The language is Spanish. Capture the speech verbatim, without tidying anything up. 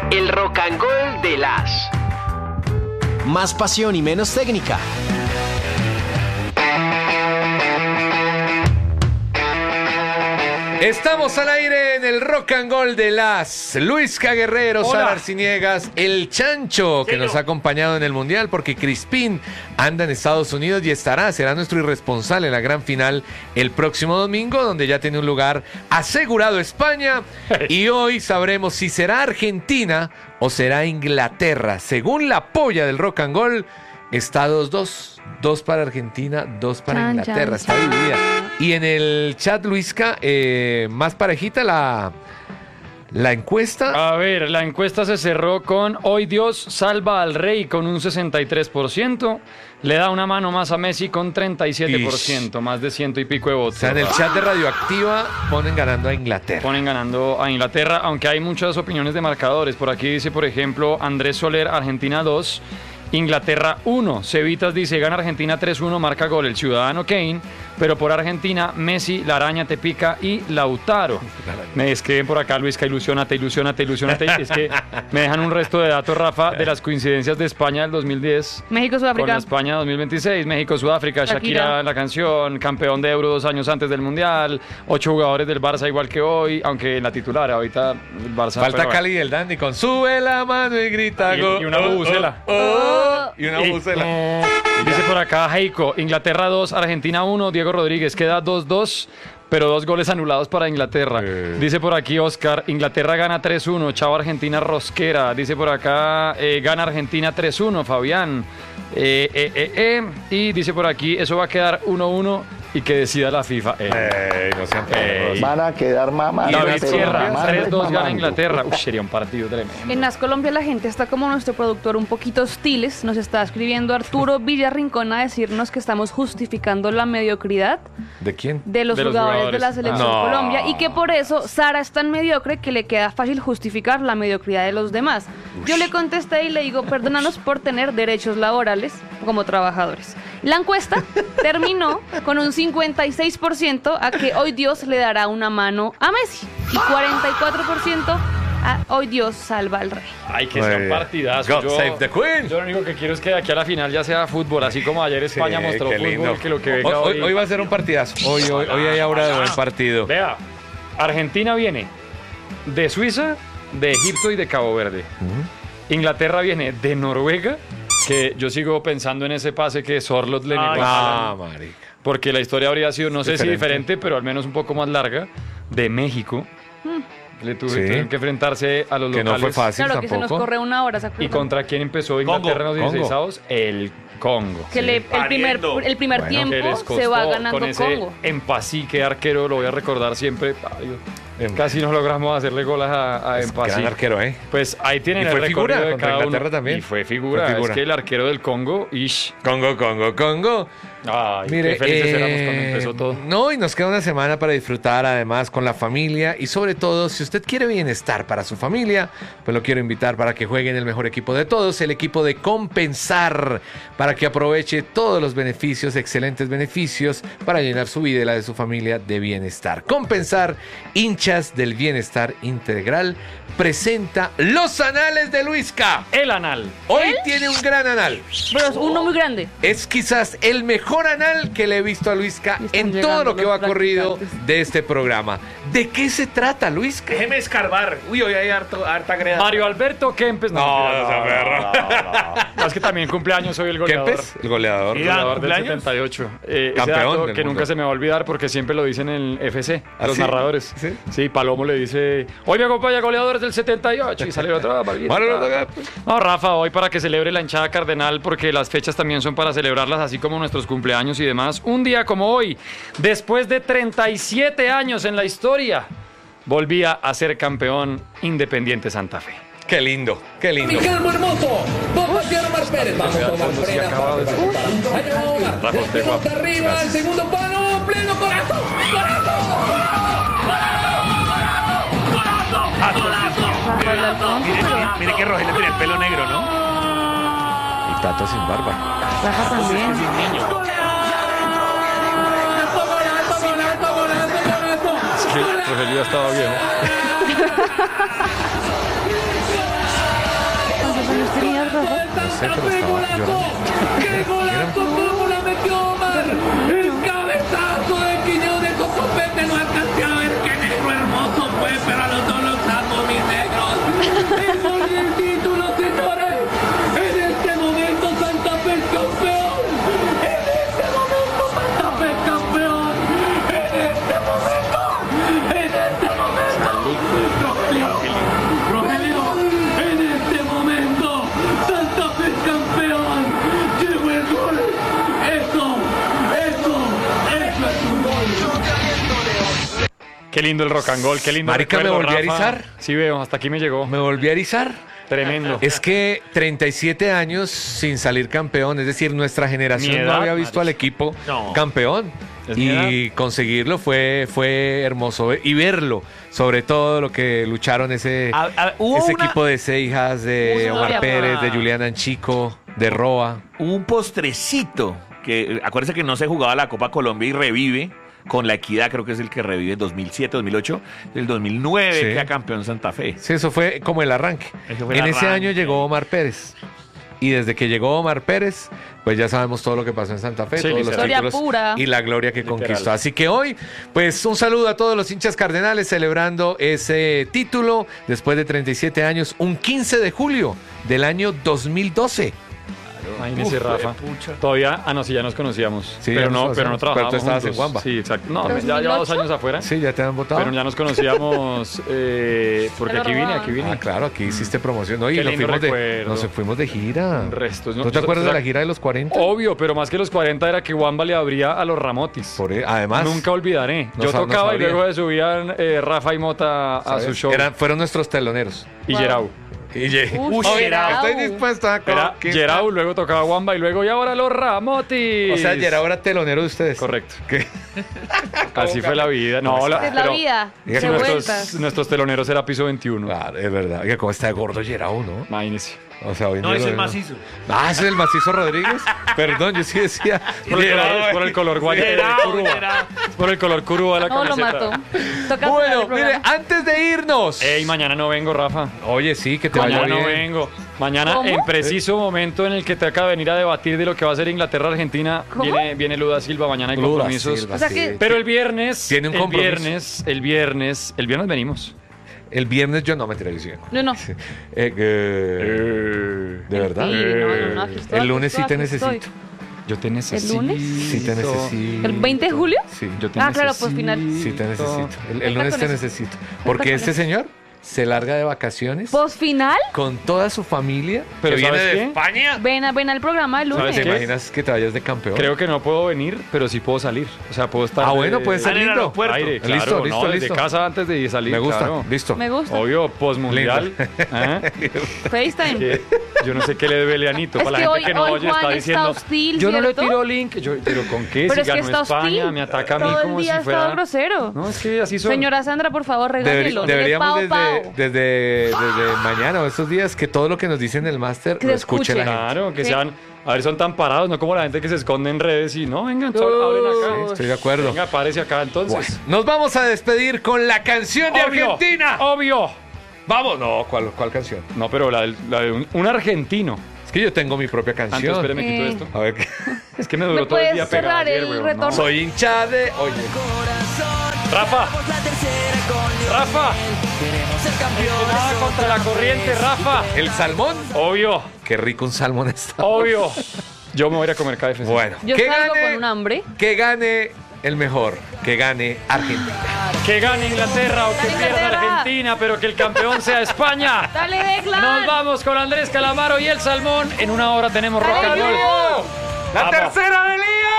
El Rock and Gold de las. Más pasión y menos técnica. Estamos al aire en el Rock and Gold de las. Luisca Guerrero, Hola. Sara Arciniegas, el Chancho, que Sí, nos yo. ha acompañado en el Mundial, porque Crispín anda en Estados Unidos y estará, será nuestro irresponsable en la gran final el próximo domingo, donde ya tiene un lugar asegurado España. Y hoy sabremos si será Argentina o será Inglaterra. Según la polla del Rock and Gold, está dos dos. Dos para Argentina, dos para Chan, Inglaterra. chan, Está chan. dividida. Y en el chat, Luisca, eh, más parejita la, la encuesta. A ver, la encuesta se cerró con Hoy Dios salva al Rey con un sesenta y tres por ciento. Le da una mano más a Messi con treinta y siete por ciento, más de ciento y pico de O votos. sea, en el chat de Radioactiva ponen ganando a Inglaterra. Ponen ganando a Inglaterra, aunque hay muchas opiniones de marcadores. Por aquí dice, por ejemplo, Andrés Soler, Argentina dos, Inglaterra uno. Cevitas dice, gana Argentina tres uno, marca gol el ciudadano Kane, pero por Argentina, Messi, La Araña, Tepica y Lautaro. Me escriben por acá, Luisca, ilusionate, ilusionate, ilusionate. Es que me dejan un resto de datos, Rafa, de las coincidencias de España del dos mil diez. México, Con la Sudáfrica. España dos mil veintiséis, México, Sudáfrica, Shakira, Shakira, la canción, campeón de Euro dos años antes del Mundial, ocho jugadores del Barça igual que hoy, aunque en la titular, ahorita el Barça... Falta pero bueno. Cali y el Dandy con sube la mano y grita Y- go, y una oh, bubucela. oh, oh, y una Y- bubucela. Dice por acá Heiko, Inglaterra dos, Argentina uno, Diego Rodríguez, queda dos dos, pero dos goles anulados para Inglaterra. Eh. Dice por aquí Oscar, Inglaterra gana tres uno, chao Argentina rosquera. Dice por acá, eh, gana Argentina tres uno, Fabián. Eh, eh, eh, eh. Y dice por aquí, eso va a quedar uno uno y que decida la FIFA. Eh. Ey, no sean perros. Van a quedar mamadas. David pero Sierra, mamando, tres dos gana mamando. Inglaterra. Uy, sería un partido tremendo. En las Colombia la gente está como nuestro productor un poquito hostiles. Nos está escribiendo Arturo Villarrincón a decirnos que estamos justificando la mediocridad ¿De quién? de los, De los jugadores, jugadores. de la selección Ah. No. Colombia y que por eso Sara es tan mediocre que le queda fácil justificar la mediocridad de los demás. Yo le contesté y le digo, perdónanos por tener derechos laborales como trabajadores. La encuesta terminó con un cincuenta y seis por ciento a que hoy Dios le dará una mano a Messi y cuarenta y cuatro por ciento a hoy Dios salva al Rey. Ay, que Muy sea un bien. partidazo. God Yo, save the Queen. yo lo único que quiero es que de aquí a la final ya sea fútbol, así como ayer España Sí, mostró qué fútbol, lindo. que lo que hoy, venga hoy- hoy... hoy va a ser un partidazo. Hoy, hoy, hoy hay aura de buen partido. Vea, Argentina viene de Suiza, de Egipto y de Cabo Verde. Inglaterra viene de Noruega, que yo sigo pensando en ese pase que Sorloth le negó a Ah, Haaland, marica. porque la historia habría sido, no sé si Diferente. diferente, pero al menos un poco más larga, de México. Le tuve- Sí. tuvieron que enfrentarse a los Que locales. no fue fácil Claro que se nos tampoco. corre una hora, ¿se ¿Y acuerdan? contra quién empezó Inglaterra en los Congo. dieciséis? El Congo. Que le- el primer, Pariendo. el primer Bueno, tiempo Que les costó se va ganando con ese Congo. Empasí, que arquero, lo voy a recordar siempre. Ay, Dios. Casi no logramos hacerle goles a, a Es Empasí. gran arquero, ¿eh? Pues ahí tienen Y el fue figura recorrido de contra cada uno. Inglaterra también. Y fue figura. Fue figura. Es que el arquero del Congo, ish. Congo, Congo, Congo. Ay, Mire, qué felices eh, éramos cuando empezó todo. No, y nos queda una semana para disfrutar además con la familia y sobre todo, si usted quiere bienestar para su familia, pues lo quiero invitar para que juegue en el mejor equipo de todos, el equipo de Compensar, para que aproveche todos los beneficios, excelentes beneficios, para llenar su vida y la de su familia de bienestar. Compensar, hinchas del bienestar integral, presenta Los Anales de Luisca. El anal. Hoy tiene un gran anal. Pero es uno muy grande. Es quizás el mejor anal que le he visto a Luisca Y están en todo llegando lo que los va corrido practicantes. de este programa. ¿De qué se trata, Luisca? Déjeme escarbar. Uy, hoy hay harto, harta greda. Mario Alberto Kempes. No, no sea perro. No, es que también cumpleaños soy el goleador. ¿Kempes? El goleador. ¿Y Goleador del ¿cumpleaños? setenta y ocho. Eh, ese Campeón dato del que mundo. nunca se me va a olvidar porque siempre lo dicen en el F C, ¿Ah, los sí? narradores. ¿Sí? Sí, Palomo le dice, hoy me acompaña goleadores del setenta y ocho y sale otra vez. Bueno, no toca. No, Rafa, hoy para que celebre la hinchada cardenal, porque las fechas también son para celebrarlas, así como nuestros cumpleaños y demás. Un día como hoy, después de treinta y siete años en la historia, volvía a ser campeón Independiente Santa Fe. Qué lindo, qué lindo. Ricardo Hermoso, va patear Omar Pérez, vamos a tomar Sí, frena, acaba de va, ser. va, va. Ahí va Omar, Rafa, usted pelota guapo. arriba, el segundo palo, pleno corazón, Rafael Alfonso, Mire, pero mire, mire que Rogelio tiene el pelo negro, ¿no? Y Tato sin barba. Rafa también. Es que Rogelio ya estaba viejo. ¿Cuántos años tenías, Rafa? No sé, pero estaba llorando. ¡Qué golazo! ¿Cómo la metió Omar? El cabezazo de Quiñones con copete. No alcancé a ver qué negro hermoso fue, pero a los dos los amo, mis negros. El gol del título, señores. En este momento Santa Fe es campeón. En este momento Santa Fe es campeón. En este momento. En este momento. Rogelio. Rogelio. En este momento Santa Fe es campeón. Llegó el gol. Eso. Eso. Eso es un gol. Qué lindo el rock and roll, qué lindo. Marica, recuerdo, me volví a Rafa. erizar. Sí veo, hasta aquí me llegó. Me volví a erizar. Tremendo. Es que treinta y siete años sin salir campeón, es decir, nuestra generación Mi edad, no había visto Maris. al equipo No. campeón. Es mi Y conseguirlo fue, fue hermoso. Y verlo, sobre todo lo que lucharon ese, A- a- hubo ese una- equipo de Seijas, de Hubo Omar una- Pérez, de Julián Anchico, de Roa. Hubo un postrecito que, acuérdense que no se jugaba la Copa Colombia y revive con la Equidad, creo que es el que revive en dos mil siete, dos mil ocho, el dos mil nueve Sí. queda campeón Santa Fe. Sí, eso fue como el arranque. Ese fue el en ese arranque. año llegó Omar Pérez. Y desde que llegó Omar Pérez, pues ya sabemos todo lo que pasó en Santa Fe, Sí, todos los literal. Historia títulos pura. y la gloria que Literal. conquistó. Así que hoy, pues un saludo a todos los hinchas cardenales celebrando ese título después de treinta y siete años, un quince de julio del año dos mil doce. Imagínese, Uf, Rafa. pucha. Todavía, ah, no, sí, ya nos conocíamos. Sí, pero ya nos no, conocíamos. pero no trabajábamos Pero tú estabas juntos. en Wamba. Sí, exacto. No, ¿dos ya mil lleva dos ocho? años afuera. Sí, ya te han votado. Pero ya nos conocíamos eh, porque Te lo aquí vine, robaban. aquí vine. Ah, claro, aquí hiciste promoción. ¿No? Y Qué nos lindo fuimos, de, recuerdo. nos fuimos de gira. Restos, ¿no? ¿No te Yo- acuerdas o sea, de la gira de los cuarenta? Obvio, pero más que los cuarenta era que Wamba le abría a los Ramotis. Por, e- además, Nunca olvidaré. No Yo sab- no tocaba y sabría. luego subían eh, Rafa y Mota a ¿sabes? su show. Eran- fueron nuestros teloneros. Y Wow. Gerau. Y ye- Uy, Oye, Gerau. estoy dispuesto a Era conquistar. Gerau, luego tocaba Wamba y luego y ahora los Ramotis. O sea, Gerau era telonero de ustedes. Correcto. ¿Qué? Así fue la vida. No, la, Es la pero vida. Diga Se que nuestros, vueltas. nuestros teloneros era piso veintiuno. Claro, es verdad. Oiga, cómo está de gordo Gerau, ¿no? Imagínese. O sea, hoy No, día es lo el veo. macizo. Ah, ese es el macizo Rodríguez. Perdón, yo sí decía. Por el, Gerau, color, por el color guaya. Gerau, Curuba. Gerau. Es por el color curúa de la No, lo camiseta. mató. Toca Bueno, cerrar el mire, programa. antes de irnos. Ey, mañana no vengo, Rafa. Oye, sí, que te vaya Mañana bien. no vengo. Mañana, ¿Cómo? en preciso momento en el que te acaba de venir a debatir de lo que va a ser Inglaterra-Argentina, ¿Cómo? viene, viene Luda Silva, mañana hay Luda compromisos. Silva, O sea sí. que- Pero el viernes, Tiene un el compromiso. viernes, el viernes, el viernes venimos. El viernes yo no me televisión. No, no. Sí. Eh, eh, ¿De verdad? Sí, no, no, no, aquí estoy, El lunes sí aquí te estoy. necesito. Yo te necesito. lunes? Sí te necesito. ¿El veinte de julio? Sí, Yo te Ah, claro, pues final. sí te necesito. El, el Cuenta lunes con te eso. necesito. Porque con este eso. señor se larga de vacaciones ¿Post final? con toda su familia. Pero que viene ¿sabes de qué? España. Ven, a, ven al programa el ¿Sabes lunes. ¿Te qué? imaginas que te vayas de campeón? Creo que no puedo venir, pero sí puedo salir. O sea, puedo estar. Ah, bueno, de- puede ser Ah, en el lindo. aeropuerto. Aire, claro, Listo, listo, no, desde listo. casa antes de salir. Me gusta, claro. listo. Me gusta. Obvio, postmundial. Lindo. ¿Ah? FaceTime. Que yo no sé qué le debe Leanito. Es Para la que gente hoy, que no hoy oye, Juan está está diciendo. hostil, Yo no le ¿cierto? tiro link. Yo, pero ¿con qué? Pero si es que ganó está España, hostil. me ataca a mí Todo como el día si ha fuera. estado grosero. No, es que así son. Señora Sandra, por favor, Deberi- regáñelo. Dile deberíamos pao, desde, pao. desde, desde mañana o estos días que todo lo que nos dicen en el máster Que lo se escuche la escuche. gente. Claro, que Sí. sean. A ver, son tan parados, no como la gente que se esconde en redes y no, vengan, solo hablen Sí, acá. estoy de acuerdo. Venga, párese acá entonces. Bueno, nos vamos a despedir con la canción de Obvio, Argentina. Obvio. Vamos, no, ¿cuál, cuál canción? No, pero la, del- la de un, un argentino. Es que yo tengo mi propia Antes, canción. espéreme, quito Eh. esto. A ver, ¿qué? Es que me duró ¿Me todo el puedes día pegado cerrar ayer, el weón. retorno? soy hincha de... Oye, Rafa. Rafa. Nada contra la corriente, Rafa. ¿el salmón? Obvio, Qué rico un salmón está. obvio. Yo me voy a ir a comer K F C. Bueno, Yo que salgo gane, con un hambre. que gane el mejor, que gane Argentina. Que gane Inglaterra o que Dale, pierda Inglaterra. Argentina, pero que el campeón sea España. ¡Dale, Declan! Nos vamos con Andrés Calamaro y el Salmón. En una hora tenemos rock and ¡Dale, roll. Diego! ¡La Vamos. tercera del